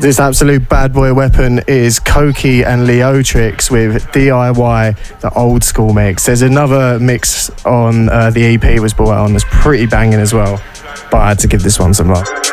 This absolute bad boy weapon is Koki and Leotrix with DIY, the old school mix. There's another mix on the EP was brought out on that's pretty banging as well, but I had to give this one some love.